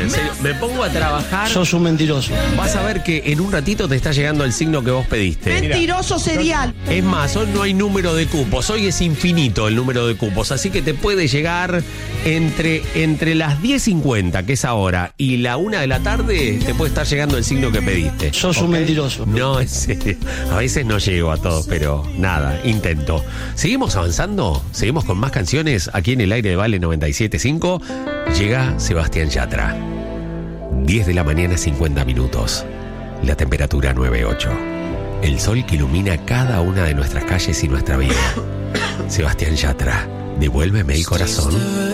en serio. Me pongo a trabajar. Sos un mentiroso. Vas a ver que en un ratito te está llegando el signo que vos pediste. Mentiroso serial. Es más, hoy no hay número de cupos, hoy es infinito el número de cupos, así que te puede llegar entre las 10:50, que es ahora, y la 1 de la tarde, te puede estar llegando el signo que pediste. Sos un mentiroso. No, en serio. A veces no llego a todos, pero nada, intento. ¿Seguimos avanzando? ¿Seguimos con más canciones? Aquí en el aire de Vale 97.5 llega Sebastián Yatra. 10 de la mañana, 50 minutos. La temperatura 9.8. El sol que ilumina cada una de nuestras calles y nuestra vida. Sebastián Yatra, devuélveme el corazón.